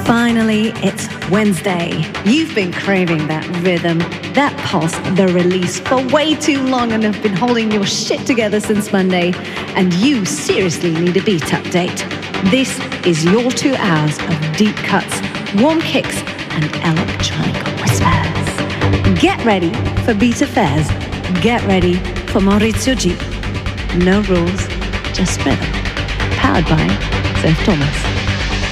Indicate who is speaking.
Speaker 1: Finally, it's Wednesday. You've been craving that rhythm, that pulse, the release for way too long and have been holding your shit together since Monday. And you seriously need a beat update. This is your 2 hours of deep cuts, warm kicks, and electronic whispers. Get ready for Beat Affairs. Get ready for Maurizio G. No rules, just rhythm. Powered by Seth Thomas.